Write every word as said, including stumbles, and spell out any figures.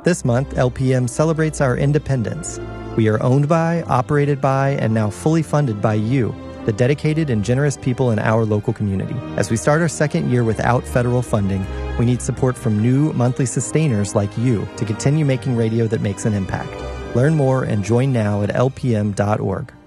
This month, L P M celebrates our independence. We are owned by, operated by, and now fully funded by you, the dedicated and generous people in our local community. As we start our second year without federal funding, we need support from new monthly sustainers like you to continue making radio that makes an impact. Learn more and join now at L P M dot org.